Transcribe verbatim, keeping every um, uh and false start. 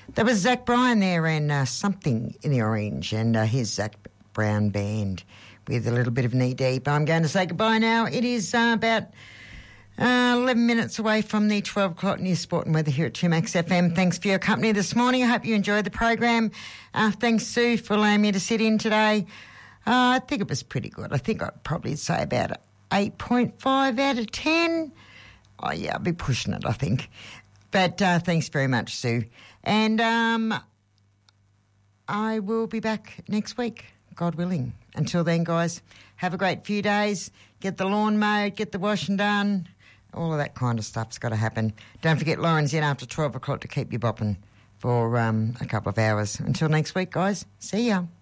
That was Zach Bryan there and uh, Something in the Orange and uh, his Zach Brown Band with a little bit of knee deep. I'm going to say goodbye now. It is uh, about uh, eleven minutes away from the twelve o'clock news, sport and weather here at two Max F M. Thanks for your company this morning. I hope you enjoyed the program. Uh, thanks, Sue, for allowing me to sit in today. Uh, I think it was pretty good. I think I'd probably say about eight point five out of ten. Oh, yeah, I'll be pushing it, I think. But uh, thanks very much, Sue. And um, I will be back next week, God willing. Until then, guys, have a great few days. Get the lawn mowed, get the washing done. All of that kind of stuff's got to happen. Don't forget Lauren's in after twelve o'clock to keep you bopping for um, a couple of hours. Until next week, guys, see ya.